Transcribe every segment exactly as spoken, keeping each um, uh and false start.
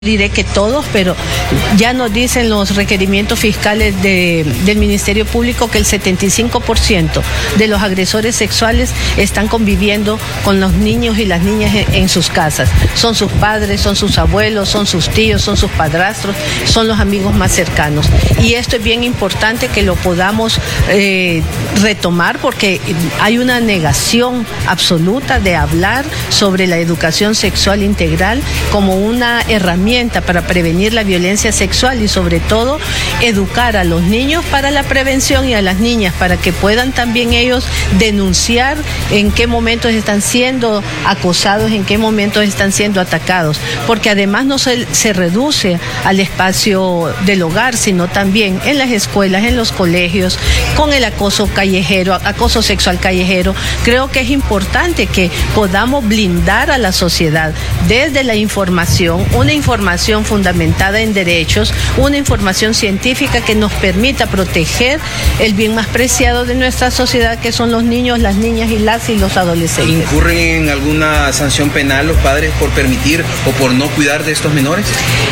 diré que todos, pero ya nos dicen los requerimientos fiscales de, del Ministerio Público que el setenta y cinco por ciento de los agresores sexuales están conviviendo con los niños y las niñas en, en sus casas. Son sus padres, son sus abuelos, son sus tíos, son sus padrastros, son los amigos más cercanos. Y esto es bien importante que lo podamos eh, retomar porque hay una negación absoluta de hablar sobre la educación sexual integral como una herramienta para prevenir la violencia sexual y sobre todo educar a los niños para la prevención y a las niñas para que puedan también ellos denunciar en qué momentos están siendo acosados, en qué momentos están siendo atacados, porque además no se, se reduce al espacio del hogar, sino también en las escuelas, en los colegios, con el acoso callejero, acoso sexual callejero. Creo que es importante que podamos blindar a la sociedad desde la información, una información información fundamentada en derechos, una información científica que nos permita proteger el bien más preciado de nuestra sociedad, que son los niños, las niñas y las y los adolescentes. ¿Incurren en alguna sanción penal los padres por permitir o por no cuidar de estos menores?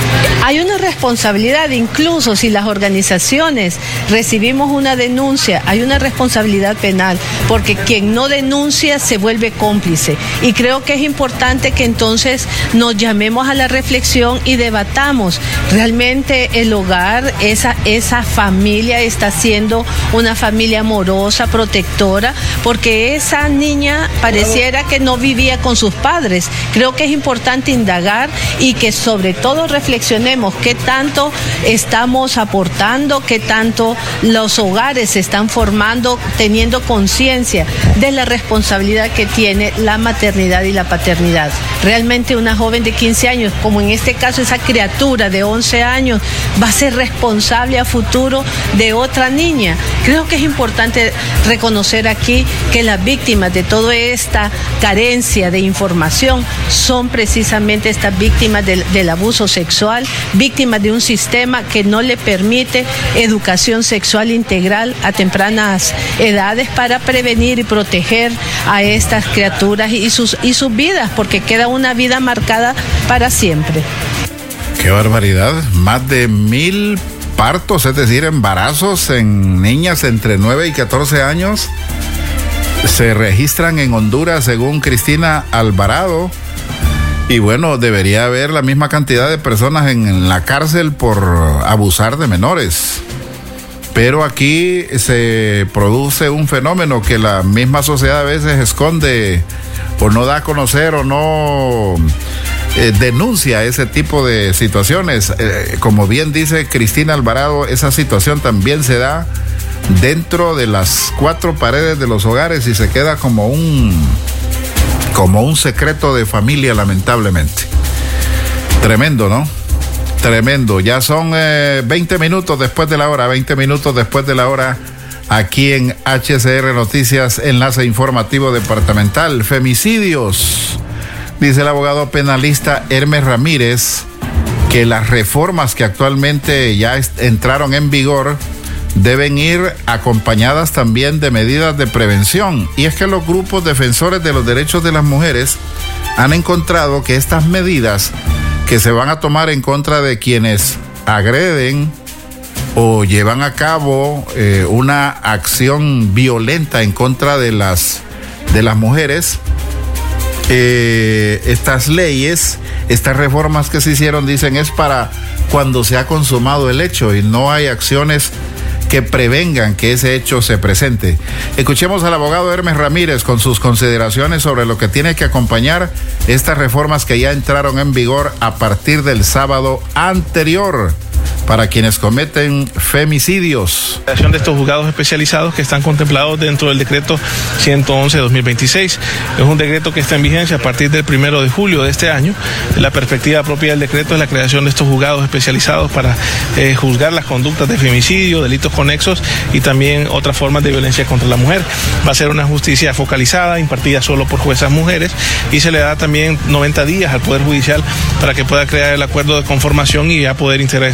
Hay una responsabilidad, incluso si las organizaciones recibimos una denuncia, hay una responsabilidad penal, porque quien no denuncia se vuelve cómplice. Y creo que es importante que entonces nos llamemos a la reflexión y debatamos, realmente el hogar, esa, esa familia está siendo una familia amorosa, protectora, porque esa niña pareciera que no vivía con sus padres. Creo que es importante indagar y que sobre todo reflexionemos qué tanto estamos aportando, qué tanto los hogares se están formando, teniendo conciencia de la responsabilidad que tiene la maternidad y la paternidad. Realmente una joven de quince años, como en este caso esa criatura de once años, va a ser responsable a futuro de otra niña. Creo que es importante reconocer aquí que las víctimas de toda esta carencia de información son precisamente estas víctimas del, del abuso sexual, víctimas de un sistema que no le permite educación sexual integral a tempranas edades para prevenir y proteger a estas criaturas y sus, y sus vidas, porque queda una vida marcada para siempre. ¡Qué barbaridad! Más de mil partos, es decir, embarazos en niñas entre nueve y catorce años se registran en Honduras, según Cristina Alvarado. Y bueno, debería haber la misma cantidad de personas en la cárcel por abusar de menores. Pero aquí se produce un fenómeno que la misma sociedad a veces esconde o no da a conocer o no eh, denuncia ese tipo de situaciones. Eh, como bien dice Cristina Alvarado, esa situación también se da dentro de las cuatro paredes de los hogares y se queda como un, como un secreto de familia, lamentablemente. Tremendo, ¿no? Tremendo. Ya son eh, veinte minutos después de la hora, veinte minutos después de la hora, aquí en H C R Noticias, enlace informativo departamental. Femicidios. Dice el abogado penalista Hermes Ramírez que las reformas que actualmente ya est- entraron en vigor deben ir acompañadas también de medidas de prevención. Y es que los grupos defensores de los derechos de las mujeres han encontrado que estas medidas que se van a tomar en contra de quienes agreden o llevan a cabo eh, una acción violenta en contra de las, de las mujeres, eh, estas leyes, estas reformas que se hicieron, dicen, es para cuando se ha consumado el hecho y no hay acciones que prevengan que ese hecho se presente. Escuchemos al abogado Hermes Ramírez con sus consideraciones sobre lo que tiene que acompañar estas reformas que ya entraron en vigor a partir del sábado anterior para quienes cometen femicidios. La creación de estos juzgados especializados que están contemplados dentro del decreto ciento once de dos mil veintiséis. Es un decreto que está en vigencia a partir del primero de julio de este año. La perspectiva propia del decreto es la creación de estos juzgados especializados para eh, juzgar las conductas de femicidio, delitos conexos y también otras formas de violencia contra la mujer. Va a ser una justicia focalizada, impartida solo por juezas mujeres, y se le da también noventa días al Poder Judicial para que pueda crear el acuerdo de conformación y ya poder integrar estos circuitos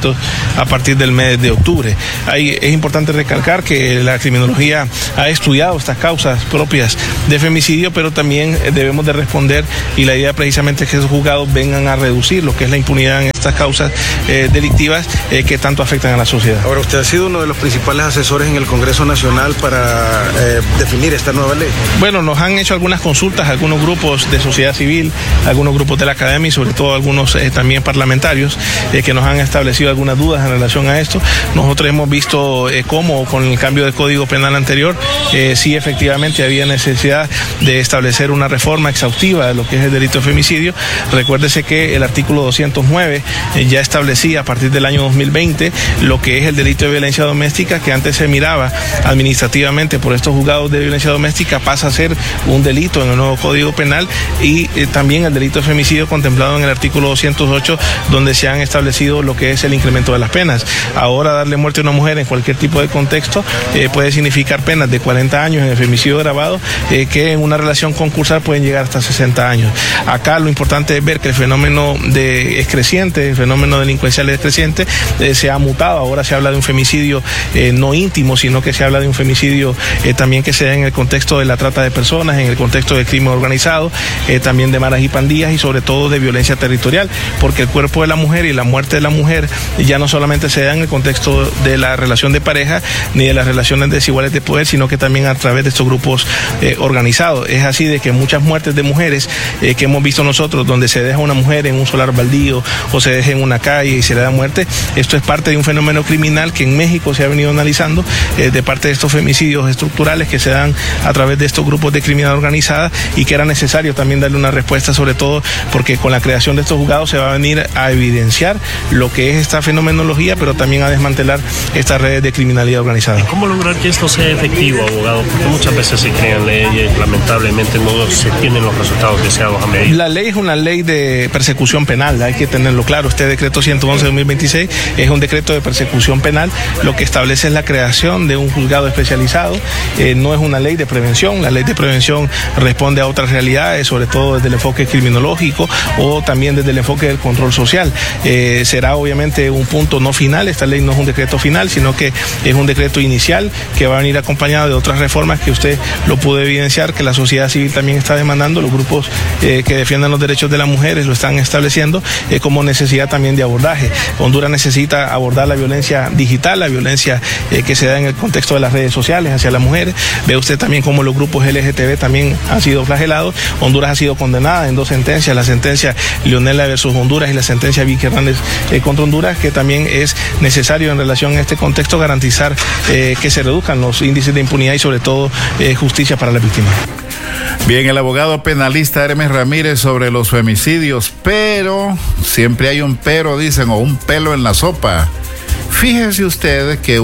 delitos a partir del mes de octubre. Ahí es importante recalcar que la criminología ha estudiado estas causas propias de femicidio, pero también debemos de responder, y la idea precisamente es que esos juzgados vengan a reducir lo que es la impunidad en estas causas eh, delictivas eh, que tanto afectan a la sociedad. Ahora, usted ha sido uno de los principales asesores en el Congreso Nacional para eh, definir esta nueva ley. Bueno, nos han hecho algunas consultas, algunos grupos de sociedad civil, algunos grupos de la academia y sobre todo algunos eh, también parlamentarios eh, que nos han establecido algunas dudas en relación a esto. Nosotros hemos visto eh, cómo con el cambio del Código Penal anterior, eh, sí efectivamente había necesidad de establecer una reforma exhaustiva de lo que es el delito de femicidio. Recuérdese que el artículo doscientos nueve eh, ya establecía a partir del año dos mil veinte lo que es el delito de violencia doméstica, que antes se miraba administrativamente por estos juzgados de violencia doméstica, pasa a ser un delito en el nuevo Código Penal, y eh, también el delito de femicidio contemplado en el artículo doscientos ocho, donde se han establecido lo que es el incremento de las penas. Ahora, darle muerte a una mujer en cualquier tipo de contexto eh, puede significar penas de cuarenta años en el femicidio agravado, eh, que en una relación concursal pueden llegar hasta sesenta años. Acá lo importante es ver que el fenómeno de, es creciente, el fenómeno delincuencial es creciente, eh, se ha mutado. Ahora se habla de un femicidio eh, no íntimo, sino que se habla de un femicidio eh, también que se da en el contexto de la trata de personas, en el contexto del crimen organizado, eh, también de maras y pandillas, y sobre todo de violencia territorial, porque el cuerpo de la mujer y la muerte de la mujer ya no solamente se da en el contexto de la relación de pareja ni de las relaciones desiguales de poder, sino que también a través de estos grupos eh, organizados. Es así de que muchas muertes de mujeres eh, que hemos visto nosotros, donde se deja una mujer en un solar baldío o se deja en una calle y se le da muerte, esto es parte de un fenómeno criminal que en México se ha venido analizando eh, de parte de estos femicidios estructurales que se dan a través de estos grupos de criminalidad organizada, y que era necesario también darle una respuesta, sobre todo porque con la creación de estos juzgados se va a venir a evidenciar lo que es esta fenomenología, pero también a desmantelar estas redes de criminalidad organizada. ¿Y cómo lograr que esto sea efectivo, abogado? Porque muchas veces se crean leyes, lamentablemente no se tienen los resultados deseados a medida. La ley es una ley de persecución penal, hay que tenerlo claro. Este decreto ciento once de dos mil veintiséis es un decreto de persecución penal, lo que establece es la creación de un juzgado especializado, eh, no es una ley de prevención. La ley de prevención responde a otras realidades, sobre todo desde el enfoque criminológico o también desde el enfoque del control social. Eh, será obviamente un punto no final, esta ley no es un decreto final, sino que es un decreto inicial que va a venir acompañado de otras reformas que usted lo pudo evidenciar, que la sociedad civil también está demandando, los grupos eh, que defiendan los derechos de las mujeres lo están estableciendo eh, como necesidad también de abordaje. Honduras necesita abordar la violencia digital, la violencia eh, que se da en el contexto de las redes sociales hacia las mujeres. Ve usted también cómo los grupos L G T B también han sido flagelados. Honduras ha sido condenada en dos sentencias, la sentencia Leonela versus Honduras y la sentencia Vicky Hernández eh, contra Honduras, que también es necesario en relación a este contexto garantizar eh, que se reduzcan los índices de impunidad y sobre todo eh, justicia para las víctimas. Bien, el abogado penalista Hermes Ramírez sobre los femicidios, pero siempre hay un pero, dicen, o un pelo en la sopa. Fíjese usted que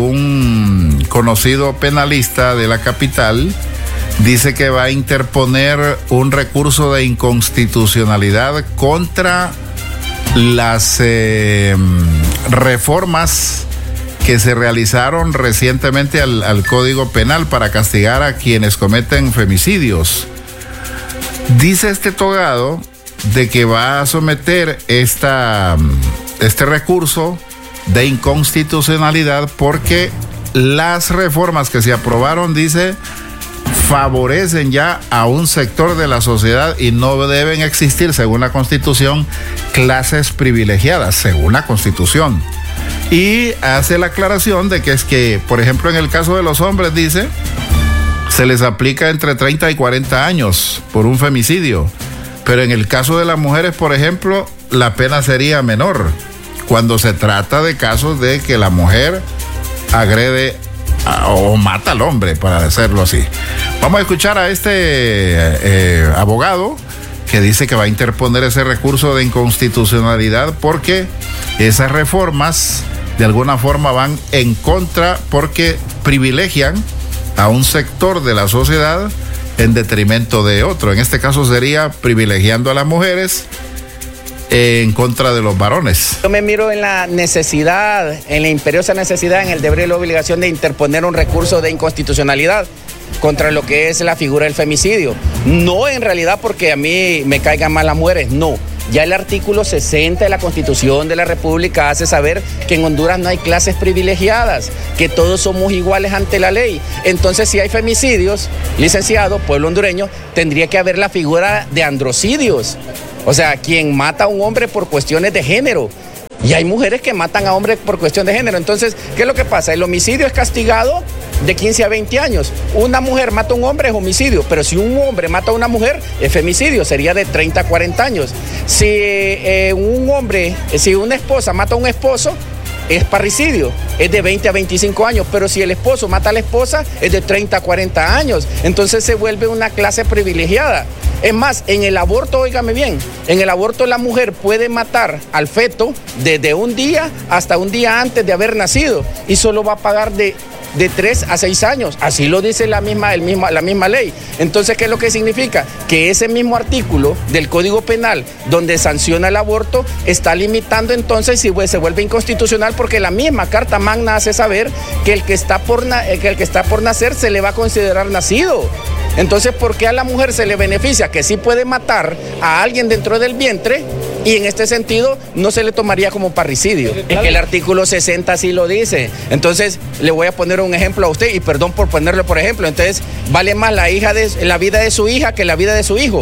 un conocido penalista de la capital dice que va a interponer un recurso de inconstitucionalidad contra las eh, reformas que se realizaron recientemente al, al Código Penal para castigar a quienes cometen femicidios. Dice este togado de que va a someter esta, este recurso de inconstitucionalidad porque las reformas que se aprobaron, dice, favorecen ya a un sector de la sociedad y no deben existir, según la Constitución, clases privilegiadas, según la Constitución. Y hace la aclaración de que es que, por ejemplo, en el caso de los hombres, dice, se les aplica entre treinta y cuarenta años por un femicidio. Pero en el caso de las mujeres, por ejemplo, la pena sería menor cuando se trata de casos de que la mujer agrede a, o mata al hombre, para decirlo así. Vamos a escuchar a este eh, abogado que dice que va a interponer ese recurso de inconstitucionalidad porque esas reformas de alguna forma van en contra porque privilegian a un sector de la sociedad en detrimento de otro. En este caso sería privilegiando a las mujeres en contra de los varones. Yo me miro en la necesidad, en la imperiosa necesidad, en el deber y la obligación de interponer un recurso de inconstitucionalidad contra lo que es la figura del femicidio. No en realidad porque a mí me caigan mal las mujeres, no. Ya el artículo sesenta de la Constitución de la República hace saber que en Honduras no hay clases privilegiadas, que todos somos iguales ante la ley. Entonces, si hay femicidios, licenciado, pueblo hondureño, tendría que haber la figura de androcidios. O sea, quien mata a un hombre por cuestiones de género. Y hay mujeres que matan a hombres por cuestión de género. Entonces, ¿qué es lo que pasa? El homicidio es castigado de quince a veinte años. Una mujer mata a un hombre es homicidio, pero si un hombre mata a una mujer es femicidio, sería de treinta a cuarenta años. Si eh, un hombre, si una esposa mata a un esposo, es parricidio, es de veinte a veinticinco años, pero si el esposo mata a la esposa, es de treinta a cuarenta años. Entonces se vuelve una clase privilegiada. Es más, en el aborto, óigame bien, en el aborto la mujer puede matar al feto desde un día hasta un día antes de haber nacido y solo va a pagar de, de tres a seis años. Así lo dice la misma, el mismo, la misma ley. Entonces, ¿qué es lo que significa? Que ese mismo artículo del Código Penal donde sanciona el aborto está limitando entonces si se vuelve inconstitucional porque la misma Carta Magna hace saber que el que está por, na- que el que está por nacer se le va a considerar nacido. Entonces, ¿por qué a la mujer se le beneficia que sí puede matar a alguien dentro del vientre y en este sentido no se le tomaría como parricidio? Es que el artículo sesenta sí lo dice. Entonces, le voy a poner un ejemplo a usted y perdón por ponerle por ejemplo. Entonces, vale más la, hija de, la vida de su hija que la vida de su hijo.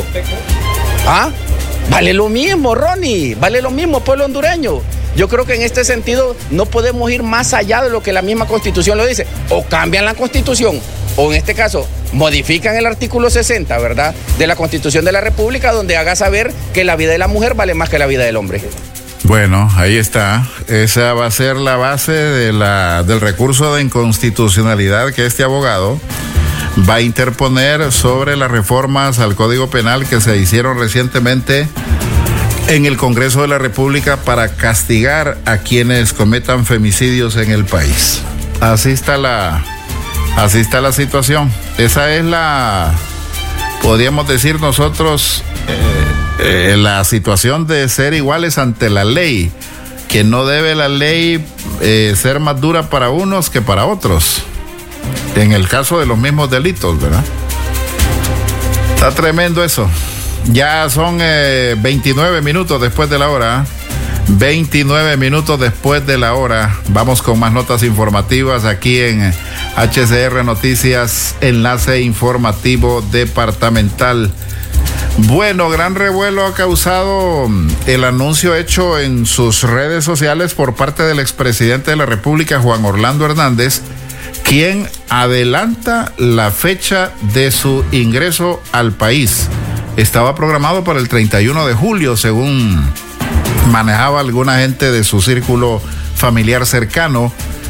¿Ah? Vale lo mismo, Ronnie. Vale lo mismo, pueblo hondureño. Yo creo que en este sentido no podemos ir más allá de lo que la misma Constitución lo dice. O cambian la Constitución, o en este caso, modifican el artículo sesenta, ¿verdad?, de la Constitución de la República, donde haga saber que la vida de la mujer vale más que la vida del hombre. Bueno, ahí está. Esa va a ser la base de la, del recurso de inconstitucionalidad que este abogado va a interponer sobre las reformas al Código Penal que se hicieron recientemente en el Congreso de la República para castigar a quienes cometan femicidios en el país. Así está la, así está la situación. Esa es la, podríamos decir nosotros, eh, eh, la situación de ser iguales ante la ley, que no debe la ley eh, ser más dura para unos que para otros, en el caso de los mismos delitos, ¿verdad? Está tremendo eso. Ya son eh, veintinueve minutos después de la hora. veintinueve minutos después de la hora. Vamos con más notas informativas aquí en H C R Noticias, enlace informativo departamental. Bueno, gran revuelo ha causado el anuncio hecho en sus redes sociales por parte del expresidente de la República, Juan Orlando Hernández, quien adelanta la fecha de su ingreso al país. Estaba programado para el treinta y uno de julio, según manejaba alguna gente de su círculo familiar cercano,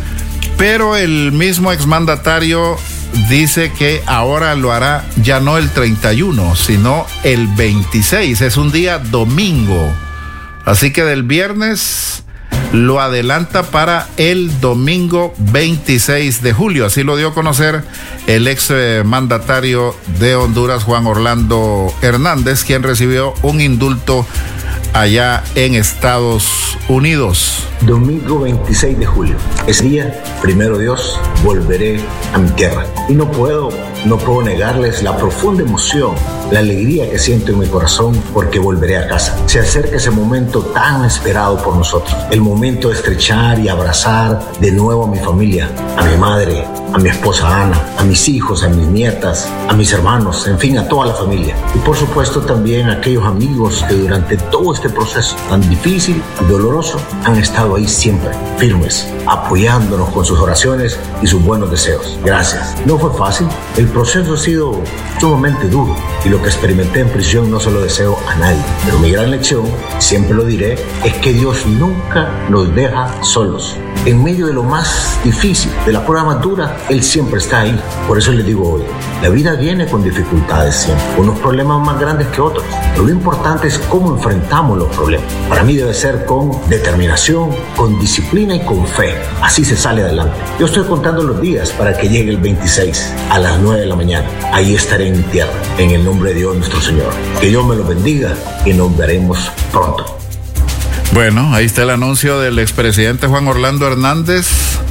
pero el mismo exmandatario dice que ahora lo hará ya no el treinta y uno, sino el veintiséis, es un día domingo. Así que del viernes lo adelanta para el domingo veintiséis de julio. Así lo dio a conocer el ex mandatario de Honduras, Juan Orlando Hernández, quien recibió un indulto allá en Estados Unidos. Domingo veintiséis de julio. Ese día, primero Dios, volveré a mi tierra. Y no puedo, no puedo negarles la profunda emoción, la alegría que siento en mi corazón porque volveré a casa. Se acerca ese momento tan esperado por nosotros. El momento de estrechar y abrazar de nuevo a mi familia, a mi madre, a mi esposa Ana, a mis hijos, a mis nietas, a mis hermanos, en fin, a toda la familia. Y por supuesto también a aquellos amigos que durante todo este proceso tan difícil y doloroso han estado ahí siempre, firmes, apoyándonos con sus oraciones y sus buenos deseos. Gracias. No fue fácil, el proceso ha sido sumamente duro y lo que experimenté en prisión no se lo deseo a nadie. Pero mi gran lección, siempre lo diré, es que Dios nunca nos deja solos. En medio de lo más difícil, de la prueba más dura, Él siempre está ahí. Por eso les digo hoy, la vida viene con dificultades siempre, unos problemas más grandes que otros. Pero lo importante es cómo enfrentamos los problemas. Para mí debe ser con determinación, con disciplina y con fe. Así se sale adelante. Yo estoy contando los días para que llegue el veintiséis a las nueve de la mañana. Ahí estaré en mi tierra, en el nombre de Dios nuestro Señor. Que Dios me lo bendiga y nos veremos pronto. Bueno, ahí está el anuncio del expresidente Juan Orlando Hernández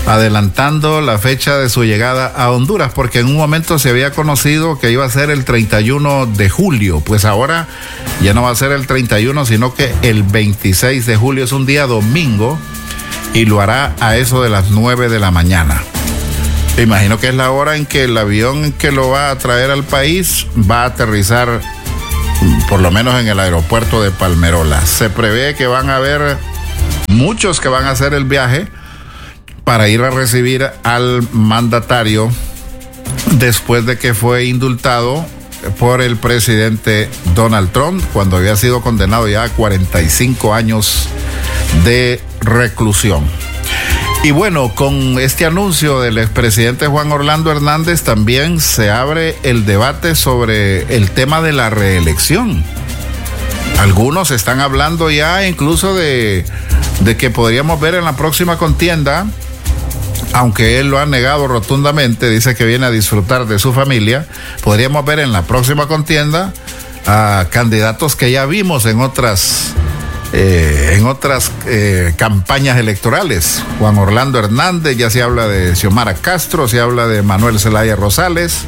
adelantando la fecha de su llegada a Honduras, porque en un momento se había conocido que iba a ser el treinta y uno de julio, pues ahora ya no va a ser el treinta y uno, sino que el veintiséis de julio, es un día domingo, y lo hará a eso de las nueve de la mañana. Me imagino que es la hora en que el avión que lo va a traer al país va a aterrizar, por lo menos en el aeropuerto de Palmerola. Se prevé que van a haber muchos que van a hacer el viaje para ir a recibir al mandatario después de que fue indultado por el presidente Donald Trump, cuando había sido condenado ya a cuarenta y cinco años de reclusión. Y bueno, con este anuncio del expresidente Juan Orlando Hernández también se abre el debate sobre el tema de la reelección. Algunos están hablando ya incluso de, de que podríamos ver en la próxima contienda, aunque él lo ha negado rotundamente, dice que viene a disfrutar de su familia, podríamos ver en la próxima contienda a candidatos que ya vimos en otras, eh, en otras eh, campañas electorales. Juan Orlando Hernández, ya se habla de Xiomara Castro, se habla de Manuel Zelaya Rosales,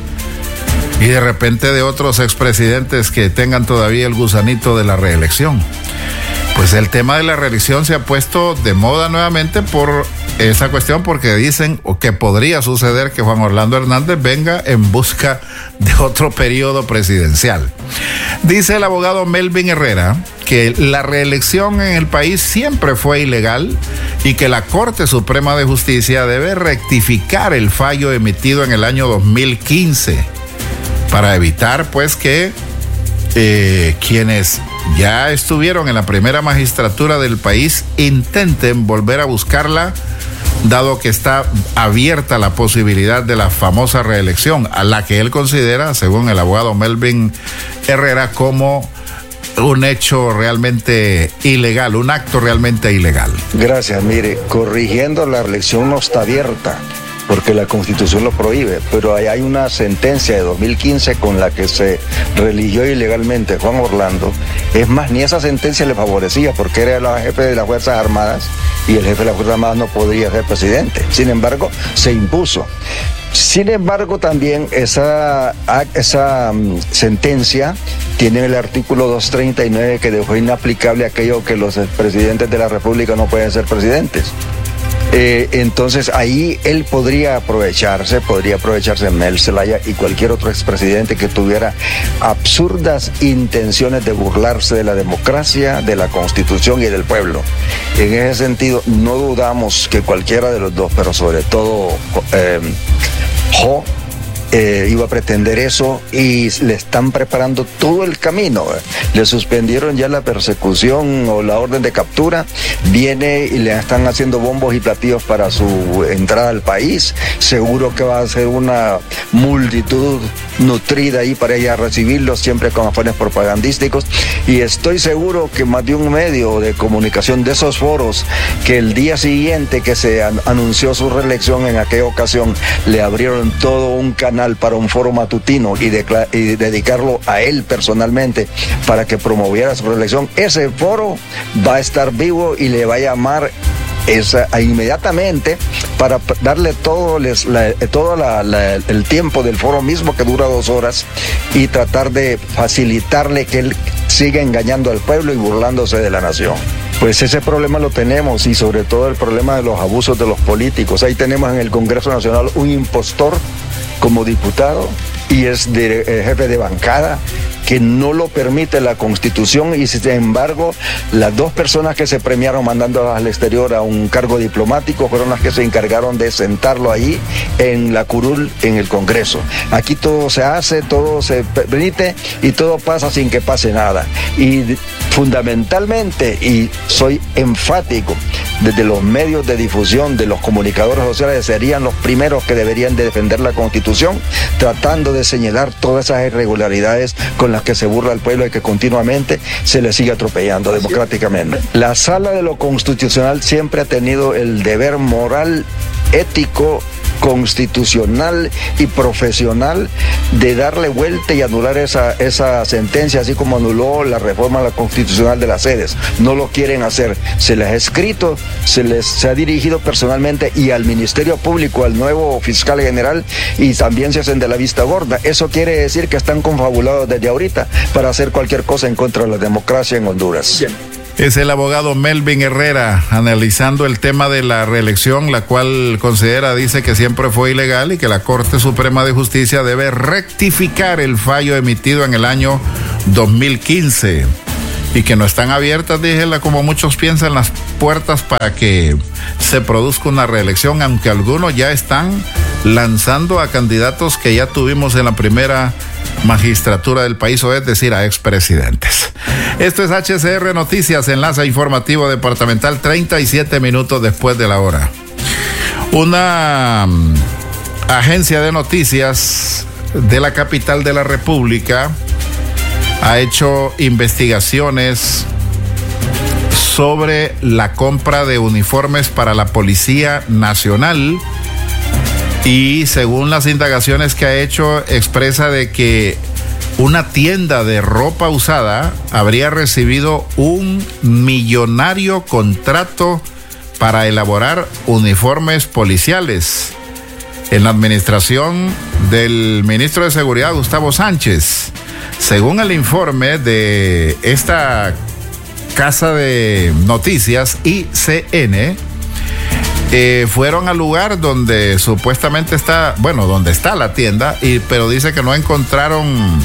y de repente de otros expresidentes que tengan todavía el gusanito de la reelección. Pues el tema de la reelección se ha puesto de moda nuevamente por esa cuestión, porque dicen que podría suceder que Juan Orlando Hernández venga en busca de otro periodo presidencial. Dice el abogado Melvin Herrera que la reelección en el país siempre fue ilegal y que la Corte Suprema de Justicia debe rectificar el fallo emitido en el año dos mil quince para evitar pues que eh, quienes ya estuvieron en la primera magistratura del país intenten volver a buscarla, dado que está abierta la posibilidad de la famosa reelección, a la que él considera, según el abogado Melvin Herrera, como un hecho realmente ilegal, un acto realmente ilegal. Gracias. Mire, corrigiendo, la reelección no está abierta, porque la Constitución lo prohíbe, pero ahí hay una sentencia de dos mil quince con la que se religió ilegalmente Juan Orlando. Es más, ni esa sentencia le favorecía, porque era el jefe de las Fuerzas Armadas y el jefe de las Fuerzas Armadas no podría ser presidente. Sin embargo, se impuso. Sin embargo, también esa, esa um, sentencia tiene el artículo doscientos treinta y nueve que dejó inaplicable aquello que los presidentes de la República no pueden ser presidentes. Eh, entonces ahí él podría aprovecharse, podría aprovecharse Mel Zelaya y cualquier otro expresidente que tuviera absurdas intenciones de burlarse de la democracia, de la Constitución y del pueblo. En ese sentido, no dudamos que cualquiera de los dos, pero sobre todo eh, Jo, Eh, iba a pretender eso, y le están preparando todo el camino. Le suspendieron ya la persecución o la orden de captura, viene y le están haciendo bombos y platillos para su entrada al país. Seguro que va a ser una multitud nutrida ahí para ella recibirlo, siempre con afanes propagandísticos, y estoy seguro que más de un medio de comunicación de esos foros que el día siguiente que se an- anunció su reelección, en aquella ocasión le abrieron todo un canal para un foro matutino y, decla- y dedicarlo a él personalmente para que promoviera su reelección. Ese foro va a estar vivo y le va a llamar esa, inmediatamente para darle todo, les, la, todo la, la, el tiempo del foro mismo, que dura dos horas, y tratar de facilitarle que él siga engañando al pueblo y burlándose de la nación. Pues ese problema lo tenemos, y sobre todo el problema de los abusos de los políticos. Ahí tenemos en el Congreso Nacional un impostor como diputado y es de, eh, jefe de bancada, que no lo permite la Constitución, y sin embargo las dos personas que se premiaron mandando al exterior a un cargo diplomático fueron las que se encargaron de sentarlo ahí en la curul en el Congreso. Aquí todo se hace, todo se permite y todo pasa sin que pase nada. Y fundamentalmente, y soy enfático, desde los medios de difusión, de los comunicadores sociales, serían los primeros que deberían de defender la Constitución, tratando de señalar todas esas irregularidades con las que se burla al pueblo y que continuamente se le sigue atropellando democráticamente. La Sala de lo Constitucional siempre ha tenido el deber moral, ético constitucional y profesional de darle vuelta y anular esa, esa sentencia, así como anuló la reforma a la constitucional de las sedes. No lo quieren hacer. Se les ha escrito, se les se ha dirigido personalmente y al Ministerio Público, al nuevo fiscal general, y también se hacen de la vista gorda. Eso quiere decir que están confabulados desde ahorita para hacer cualquier cosa en contra de la democracia en Honduras. Bien. Es el abogado Melvin Herrera analizando el tema de la reelección, la cual considera, dice que siempre fue ilegal y que la Corte Suprema de Justicia debe rectificar el fallo emitido en el año dos mil quince y que no están abiertas, díjela, como muchos piensan, las puertas para que se produzca una reelección, aunque algunos ya están lanzando a candidatos que ya tuvimos en la primera magistratura del país, o es decir, a expresidentes. Esto es H C R Noticias, enlace informativo departamental, treinta y siete minutos después de la hora. Una um, agencia de noticias de la capital de la República ha hecho investigaciones sobre la compra de uniformes para la Policía Nacional. Y según las indagaciones que ha hecho, expresa de que una tienda de ropa usada habría recibido un millonario contrato para elaborar uniformes policiales en la administración del ministro de Seguridad, Gustavo Sánchez. Según el informe de esta casa de noticias, I C N, Eh, fueron al lugar donde supuestamente está, bueno, donde está la tienda, y, pero dice que no encontraron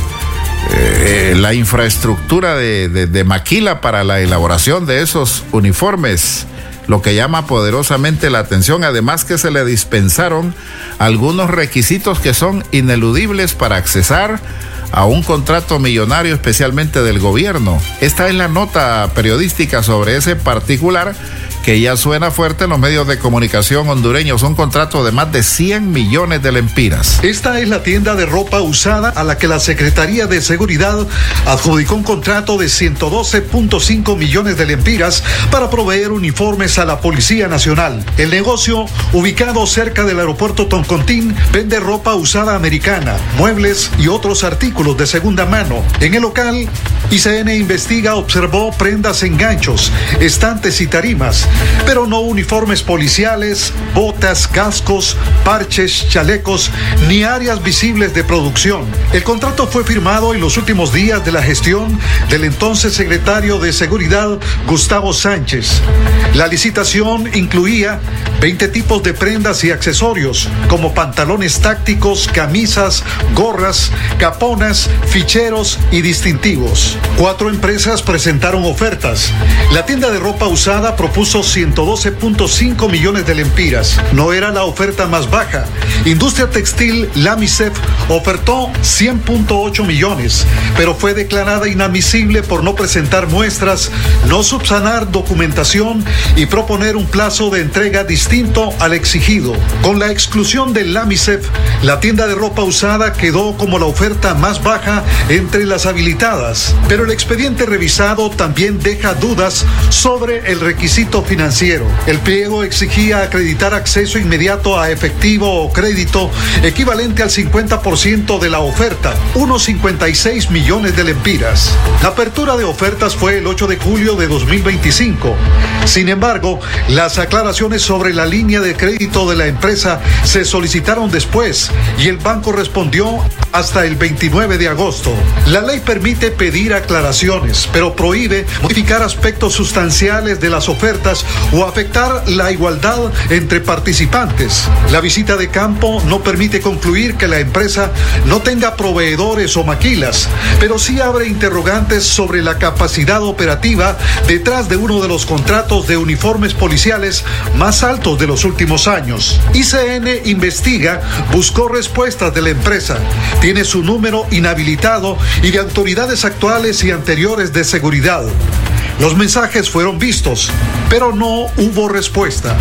eh, la infraestructura de, de, de maquila para la elaboración de esos uniformes, lo que llama poderosamente la atención. Además que se le dispensaron algunos requisitos que son ineludibles para accesar a un contrato millonario, especialmente del gobierno. Esta es la nota periodística sobre ese particular que ya suena fuerte en los medios de comunicación hondureños, un contrato de más de cien millones de lempiras. Esta es la tienda de ropa usada a la que la Secretaría de Seguridad adjudicó un contrato de ciento doce punto cinco millones de lempiras para proveer uniformes a la Policía Nacional. El negocio, ubicado cerca del aeropuerto Toncontín, vende ropa usada americana, muebles y otros artículos de segunda mano. En el local, I C N Investiga observó prendas en ganchos, estantes y tarimas, pero no uniformes policiales, botas, cascos, parches, chalecos, ni áreas visibles de producción. El contrato fue firmado en los últimos días de la gestión del entonces secretario de Seguridad, Gustavo Sánchez. La licitación incluía veinte tipos de prendas y accesorios, como pantalones tácticos, camisas, gorras, caponas, ficheros y distintivos. Cuatro empresas presentaron ofertas. La tienda de ropa usada propuso ciento doce punto cinco millones de lempiras. No era la oferta más baja. Industria Textil Lamisef ofertó cien punto ocho millones, pero fue declarada inadmisible por no presentar muestras, no subsanar documentación y proponer un plazo de entrega distinto al exigido. Con la exclusión del Lamisef, la tienda de ropa usada quedó como la oferta más baja entre las habilitadas, pero el expediente revisado también deja dudas sobre el requisito financiero. El pliego exigía acreditar acceso inmediato a efectivo o crédito equivalente al cincuenta por ciento de la oferta, unos cincuenta y seis millones de lempiras. La apertura de ofertas fue el ocho de julio de dos mil veinticinco. Sin embargo, las aclaraciones sobre la línea de crédito de la empresa se solicitaron después y el banco respondió hasta el veintinueve de agosto. La ley permite pedir aclaraciones, pero prohíbe modificar aspectos sustanciales de las ofertas o afectar la igualdad entre participantes. La visita de campo no permite concluir que la empresa no tenga proveedores o maquilas, pero sí abre interrogantes sobre la capacidad operativa detrás de uno de los contratos de uniformes policiales más altos de los últimos años. I C N Investiga buscó respuestas de la empresa. Tiene su número inhabilitado y de autoridades actuales y anteriores de seguridad. Los mensajes fueron vistos, pero no hubo respuesta.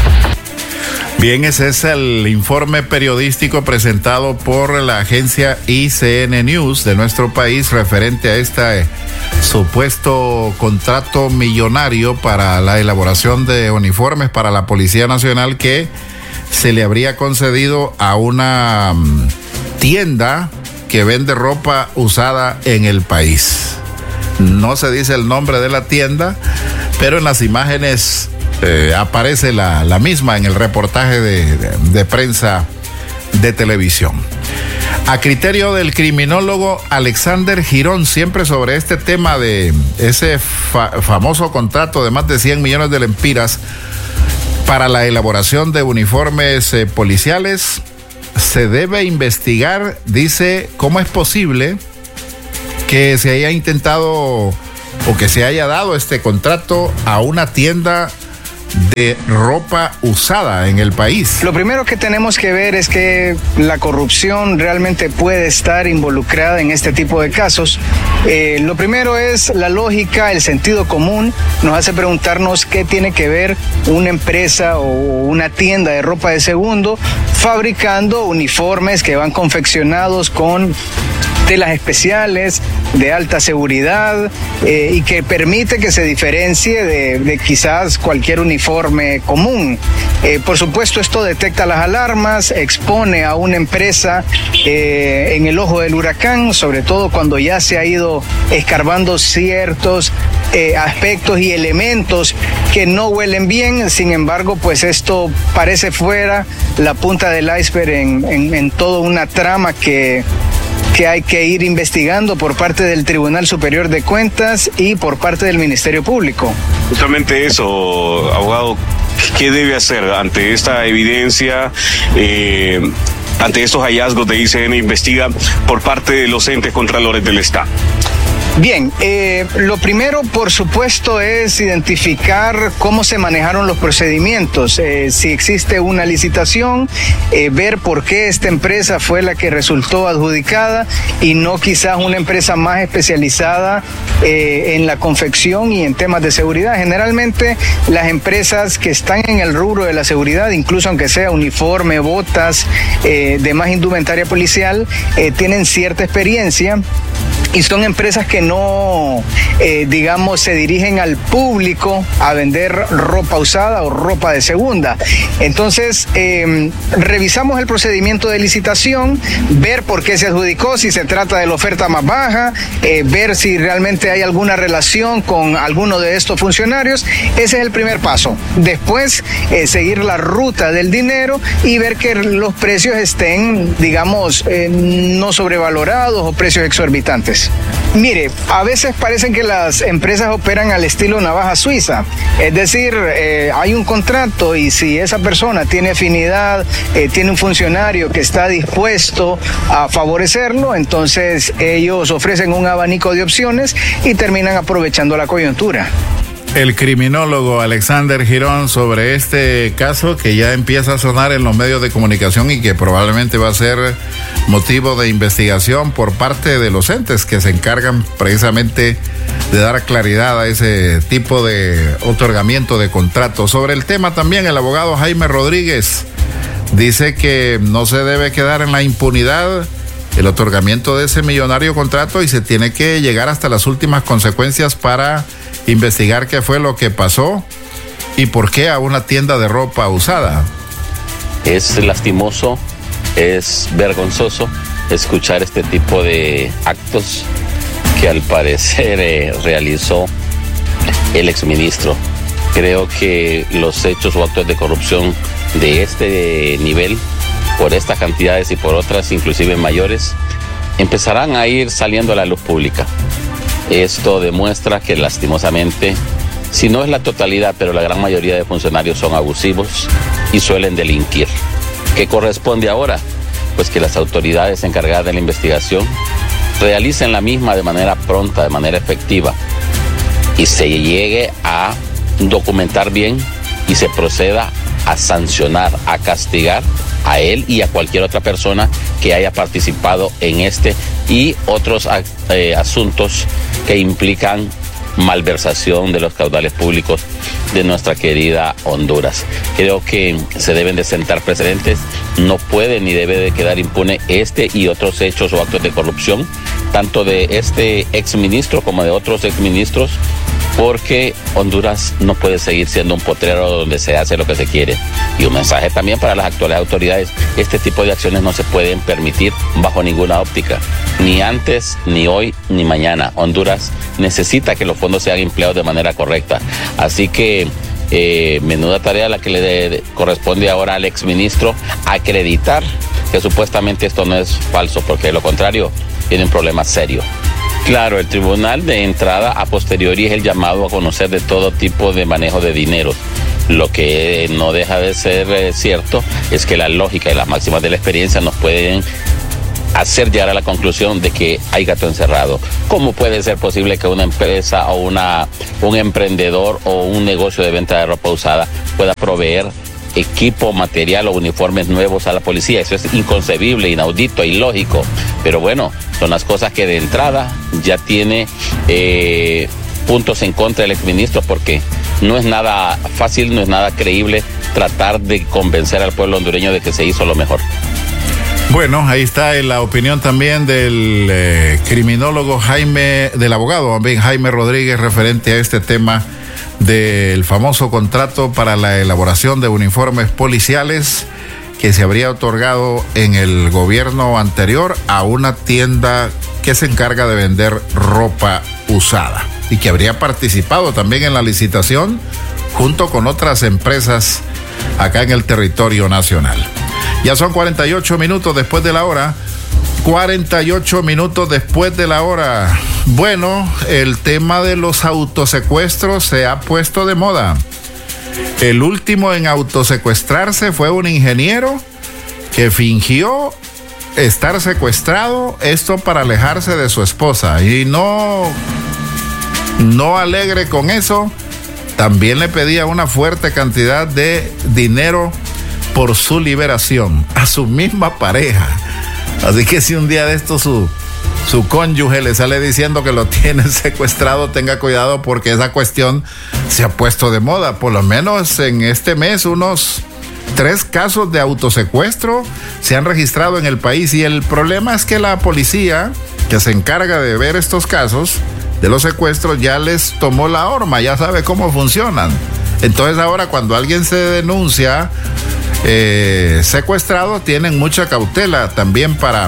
Bien, ese es el informe periodístico presentado por la agencia I C N News de nuestro país referente a este supuesto contrato millonario para la elaboración de uniformes para la Policía Nacional que, se le habría concedido a una um, tienda que vende ropa usada en el país. No se dice el nombre de la tienda, pero en las imágenes eh, aparece la, la misma en el reportaje de, de, de prensa de televisión. A criterio del criminólogo Alexander Girón, siempre sobre este tema de ese fa- famoso contrato de más de cien millones de lempiras para la elaboración de uniformes eh, policiales, se debe investigar, dice, cómo es posible que se haya intentado o que se haya dado este contrato a una tienda de ropa usada en el país. Lo primero que tenemos que ver es que la corrupción realmente puede estar involucrada en este tipo de casos. Eh, lo primero es la lógica, el sentido común, nos hace preguntarnos qué tiene que ver una empresa o una tienda de ropa de segundo fabricando uniformes que van confeccionados con telas especiales de alta seguridad eh, y que permite que se diferencie de, de quizás cualquier uniforme común. Eh, por supuesto, esto detecta las alarmas, expone a una empresa eh, en el ojo del huracán, sobre todo cuando ya se ha ido escarbando ciertos eh, aspectos y elementos que no huelen bien. Sin embargo, pues esto parece fuera la punta del iceberg en, en, en toda una trama que que hay que ir investigando por parte del Tribunal Superior de Cuentas y por parte del Ministerio Público. Justamente eso, abogado, ¿qué debe hacer ante esta evidencia, eh, ante estos hallazgos de I C N Investiga por parte de los entes contralores del Estado? Bien, eh, lo primero, por supuesto, es identificar cómo se manejaron los procedimientos, eh, si existe una licitación, eh, ver por qué esta empresa fue la que resultó adjudicada y no quizás una empresa más especializada eh, en la confección y en temas de seguridad. Generalmente las empresas que están en el rubro de la seguridad, incluso aunque sea uniforme, botas, eh, demás indumentaria policial, eh, tienen cierta experiencia. Y son empresas que no, eh, digamos, se dirigen al público a vender ropa usada o ropa de segunda. Entonces, eh, revisamos el procedimiento de licitación, ver por qué se adjudicó, si se trata de la oferta más baja, eh, ver si realmente hay alguna relación con alguno de estos funcionarios. Ese es el primer paso. Después, eh, seguir la ruta del dinero y ver que los precios estén, digamos, eh, no sobrevalorados o precios exorbitantes. Mire, a veces parecen que las empresas operan al estilo navaja suiza, es decir, eh, hay un contrato y si esa persona tiene afinidad, eh, tiene un funcionario que está dispuesto a favorecerlo, entonces ellos ofrecen un abanico de opciones y terminan aprovechando la coyuntura. El criminólogo Alexander Girón sobre este caso que ya empieza a sonar en los medios de comunicación y que probablemente va a ser motivo de investigación por parte de los entes que se encargan precisamente de dar claridad a ese tipo de otorgamiento de contratos. Sobre el tema también el abogado Jaime Rodríguez dice que no se debe quedar en la impunidad el otorgamiento de ese millonario contrato y se tiene que llegar hasta las últimas consecuencias para investigar qué fue lo que pasó y por qué a una tienda de ropa usada. Es lastimoso, es vergonzoso escuchar este tipo de actos que al parecer eh, realizó el exministro. Creo que los hechos o actos de corrupción de este nivel, por estas cantidades y por otras inclusive mayores, empezarán a ir saliendo a la luz pública. Esto demuestra que lastimosamente, si no es la totalidad, pero la gran mayoría de funcionarios son abusivos y suelen delinquir. ¿Qué corresponde ahora? Pues que las autoridades encargadas de la investigación realicen la misma de manera pronta, de manera efectiva, y se llegue a documentar bien y se proceda a sancionar, a castigar a él y a cualquier otra persona que haya participado en este y otros eh, asuntos que implican malversación de los caudales públicos de nuestra querida Honduras. Creo que se deben de sentar precedentes, no puede ni debe de quedar impune este y otros hechos o actos de corrupción, tanto de este exministro como de otros exministros porque Honduras no puede seguir siendo un potrero donde se hace lo que se quiere. Y un mensaje también para las actuales autoridades: este tipo de acciones no se pueden permitir bajo ninguna óptica, ni antes, ni hoy, ni mañana. Honduras necesita que los fondos sean empleados de manera correcta. Así que eh, menuda tarea la que le de, de, corresponde ahora al exministro acreditar que supuestamente esto no es falso, porque de lo contrario tiene un problema serio. Claro, el tribunal de entrada a posteriori es el llamado a conocer de todo tipo de manejo de dineros. Lo que no deja de ser eh, cierto es que la lógica y las máximas de la experiencia nos pueden hacer llegar a la conclusión de que hay gato encerrado. ¿Cómo puede ser posible que una empresa o una, un emprendedor o un negocio de venta de ropa usada pueda proveer equipo, material o uniformes nuevos a la policía? Eso es inconcebible, inaudito, ilógico. Pero bueno, son las cosas que de entrada ya tiene eh, puntos en contra del exministro, porque no es nada fácil, no es nada creíble tratar de convencer al pueblo hondureño de que se hizo lo mejor. Bueno, ahí está la opinión también del eh, criminólogo Jaime, del abogado también Jaime Rodríguez, referente a este tema del famoso contrato para la elaboración de uniformes policiales que se habría otorgado en el gobierno anterior a una tienda que se encarga de vender ropa usada y que habría participado también en la licitación junto con otras empresas acá en el territorio nacional. Ya son cuarenta y ocho minutos después de la hora. cuarenta y ocho minutos después de la hora. Bueno, el tema de los autosecuestros se ha puesto de moda. El último en autosecuestrarse fue un ingeniero que fingió estar secuestrado, esto para alejarse de su esposa. Y no, no alegre con eso, también le pedía una fuerte cantidad de dinero por su liberación a su misma pareja. Así que si un día de esto su, su cónyuge le sale diciendo que lo tiene secuestrado, tenga cuidado, porque esa cuestión se ha puesto de moda. Por lo menos en este mes unos tres casos de autosecuestro se han registrado en el país, y el problema es que la policía que se encarga de ver estos casos de los secuestros ya les tomó la horma, ya sabe cómo funcionan. Entonces ahora cuando alguien se denuncia Eh, secuestrado, tienen mucha cautela también para,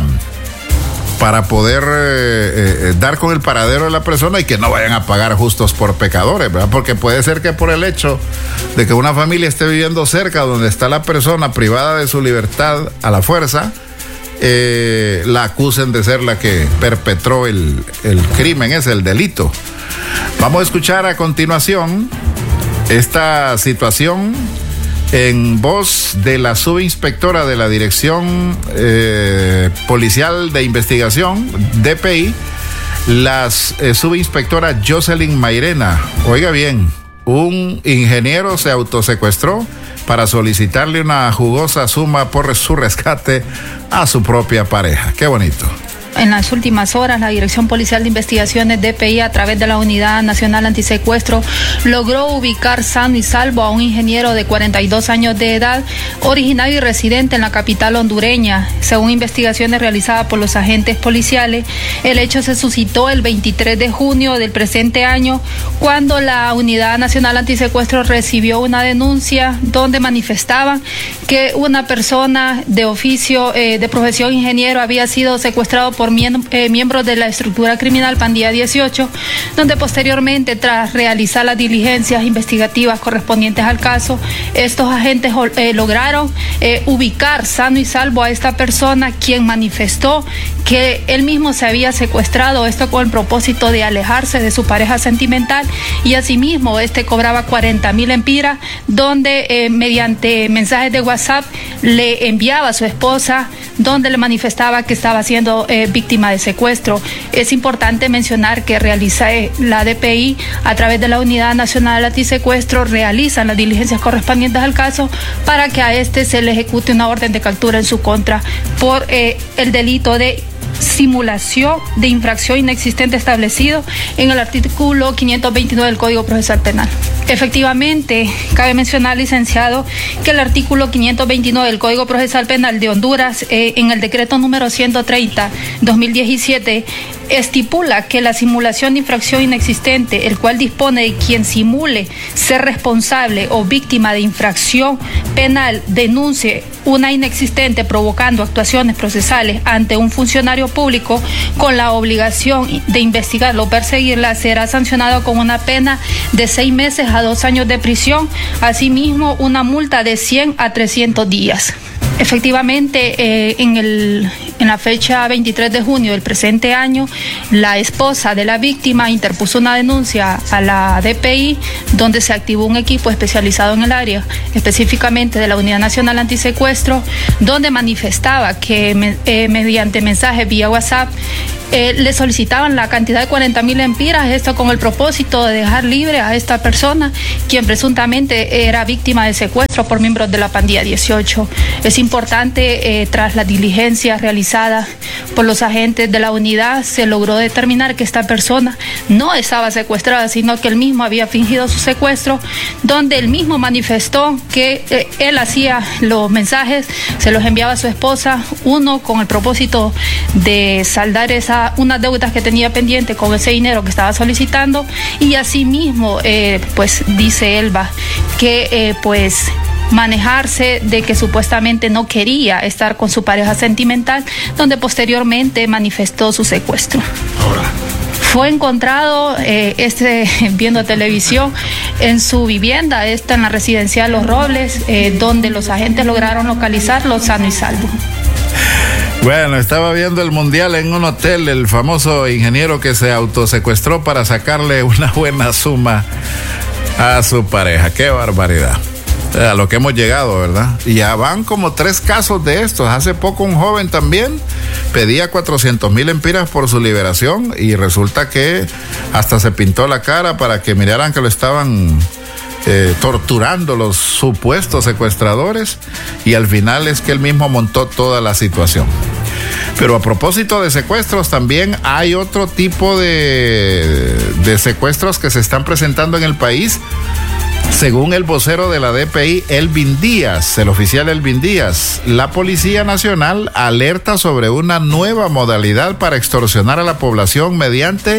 para poder eh, eh, dar con el paradero de la persona y que no vayan a pagar justos por pecadores, ¿verdad? Porque puede ser que por el hecho de que una familia esté viviendo cerca donde está la persona privada de su libertad a la fuerza, eh, la acusen de ser la que perpetró el, el crimen, es el delito. Vamos a escuchar a continuación esta situación en voz de la subinspectora de la Dirección eh, Policial de Investigación, D P I, la eh, subinspectora Jocelyn Mairena. Oiga bien, un ingeniero se autosecuestró para solicitarle una jugosa suma por su rescate a su propia pareja. Qué bonito. En las últimas horas, la Dirección Policial de Investigaciones D P I, a través de la Unidad Nacional Antisecuestro, logró ubicar sano y salvo a un ingeniero de cuarenta y dos años de edad, originario y residente en la capital hondureña. Según investigaciones realizadas por los agentes policiales, el hecho se suscitó el veintitrés de junio del presente año, cuando la Unidad Nacional Antisecuestro recibió una denuncia donde manifestaban que una persona de oficio, eh, de profesión ingeniero, había sido secuestrado por Mien, eh, miembros de la estructura criminal Pandilla dieciocho, donde posteriormente, tras realizar las diligencias investigativas correspondientes al caso, estos agentes eh, lograron eh, ubicar sano y salvo a esta persona, quien manifestó que él mismo se había secuestrado, esto con el propósito de alejarse de su pareja sentimental, y asimismo este cobraba cuarenta mil empiras, donde eh, mediante mensajes de WhatsApp le enviaba a su esposa, donde le manifestaba que estaba siendo eh, víctima de secuestro. Es importante mencionar que realiza eh, la D P I, a través de la Unidad Nacional Antisecuestro, realizan las diligencias correspondientes al caso para que a este se le ejecute una orden de captura en su contra por eh, el delito de simulación de infracción inexistente establecido en el artículo quinientos veintinueve del Código Procesal Penal. Efectivamente, cabe mencionar, licenciado, que el artículo quinientos veintinueve del Código Procesal Penal de Honduras, eh, en el decreto número ciento treinta dos mil diecisiete, estipula que la simulación de infracción inexistente, el cual dispone de quien simule ser responsable o víctima de infracción penal denuncie una inexistente provocando actuaciones procesales ante un funcionario público con la obligación de investigarlo o perseguirla, será sancionado con una pena de seis meses a dos años de prisión, asimismo una multa de cien a trescientos días. Efectivamente, eh, en, el, en la fecha veintitrés de junio del presente año, la esposa de la víctima interpuso una denuncia a la D P I, donde se activó un equipo especializado en el área, específicamente de la Unidad Nacional Antisecuestro, donde manifestaba que me, eh, mediante mensajes vía WhatsApp eh, le solicitaban la cantidad de cuarenta mil lempiras, esto con el propósito de dejar libre a esta persona, quien presuntamente era víctima de secuestro por miembros de la pandilla dieciocho. Es importante, eh, tras las diligencias realizadas por los agentes de la unidad, se logró determinar que esta persona no estaba secuestrada, sino que él mismo había fingido su secuestro, donde él mismo manifestó que eh, él hacía los mensajes, se los enviaba a su esposa, uno con el propósito de saldar esa, unas deudas que tenía pendiente con ese dinero que estaba solicitando, y asimismo, eh, pues dice Elba, que eh, pues manejarse de que supuestamente no quería estar con su pareja sentimental, donde posteriormente manifestó su secuestro. Ahora. Fue encontrado eh, este, viendo televisión en su vivienda, esta en la residencial Los Robles, eh, donde los agentes lograron localizarlo sano y salvo. Bueno, estaba viendo el mundial en un hotel, el famoso ingeniero que se autosecuestró para sacarle una buena suma a su pareja. ¡Qué barbaridad! A lo que hemos llegado, ¿verdad? Y ya van como tres casos de estos. Hace poco un joven también pedía cuatrocientos mil lempiras por su liberación y resulta que hasta se pintó la cara para que miraran que lo estaban eh, torturando los supuestos secuestradores, y al final es que él mismo montó toda la situación. Pero a propósito de secuestros, también hay otro tipo de, de secuestros que se están presentando en el país. Según el vocero de la D P I, Elvin Díaz, el oficial Elvin Díaz, la Policía Nacional alerta sobre una nueva modalidad para extorsionar a la población mediante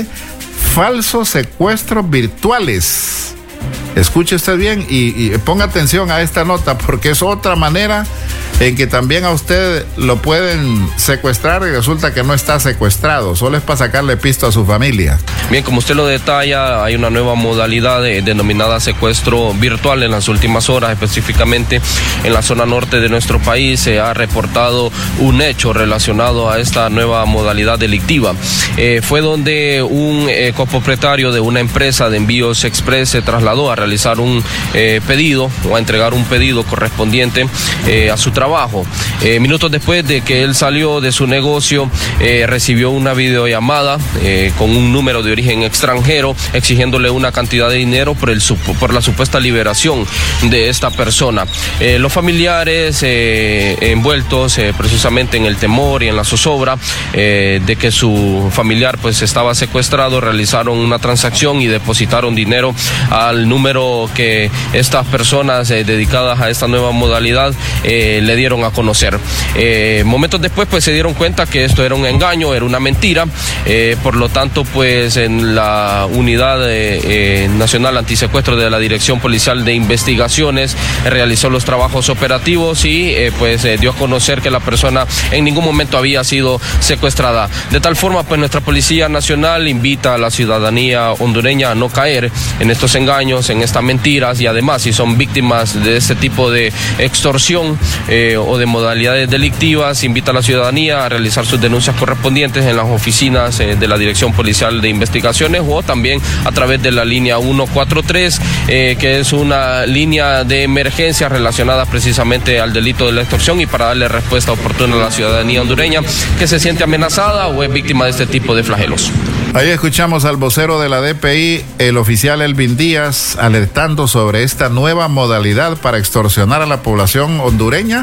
falsos secuestros virtuales. Escuche usted bien y, y ponga atención a esta nota, porque es otra manera en que también a usted lo pueden secuestrar y resulta que no está secuestrado, solo es para sacarle pisto a su familia. Bien, como usted lo detalla, hay una nueva modalidad de, denominada secuestro virtual. En las últimas horas, específicamente en la zona norte de nuestro país, se ha reportado un hecho relacionado a esta nueva modalidad delictiva. Eh, fue donde un eh, copropietario de una empresa de envíos express se trasladó a realizar un eh, pedido o a entregar un pedido correspondiente eh, a su trabajo. Eh, minutos después de que él salió de su negocio, eh, recibió una videollamada eh, con un número de origen extranjero exigiéndole una cantidad de dinero por, el, por la supuesta liberación de esta persona. Eh, los familiares eh, envueltos eh, precisamente en el temor y en la zozobra eh, de que su familiar pues estaba secuestrado, realizaron una transacción y depositaron dinero al número que estas personas eh, dedicadas a esta nueva modalidad eh, le dieron a conocer. Eh, momentos después pues se dieron cuenta que esto era un engaño, era una mentira, eh, por lo tanto pues en la unidad eh, eh, nacional antisecuestro de la Dirección Policial de Investigaciones eh, realizó los trabajos operativos y eh, pues eh, dio a conocer que la persona en ningún momento había sido secuestrada. De tal forma pues nuestra Policía Nacional invita a la ciudadanía hondureña a no caer en estos engaños, en estas mentiras, y además si son víctimas de este tipo de extorsión eh, o de modalidades delictivas, invita a la ciudadanía a realizar sus denuncias correspondientes en las oficinas eh, de la Dirección Policial de Investigaciones o también a través de la línea ciento cuarenta y tres, eh, que es una línea de emergencia relacionada precisamente al delito de la extorsión y para darle respuesta oportuna a la ciudadanía hondureña que se siente amenazada o es víctima de este tipo de flagelos. Ahí escuchamos al vocero de la D P I, el oficial Elvin Díaz, alertando sobre esta nueva modalidad para extorsionar a la población hondureña,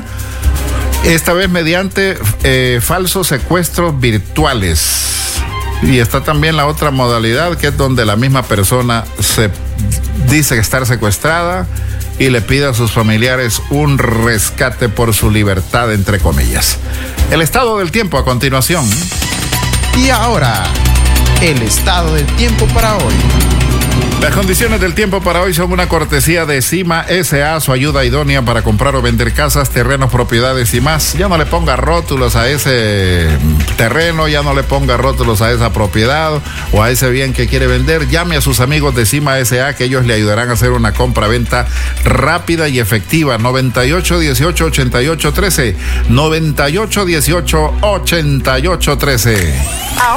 esta vez mediante eh, falsos secuestros virtuales. Y está también la otra modalidad, que es donde la misma persona se dice estar secuestrada y le pide a sus familiares un rescate por su libertad, entre comillas. El estado del tiempo a continuación. Y ahora, el estado del tiempo para hoy. Las condiciones del tiempo para hoy son una cortesía de Cima S A, su ayuda idónea para comprar o vender casas, terrenos, propiedades y más. Ya no le ponga rótulos a ese terreno, ya no le ponga rótulos a esa propiedad o a ese bien que quiere vender. Llame a sus amigos de Cima S A, que ellos le ayudarán a hacer una compra-venta rápida y efectiva. noventa y ocho dieciocho ochenta y ocho trece, noventa y ocho dieciocho ochenta y ocho trece.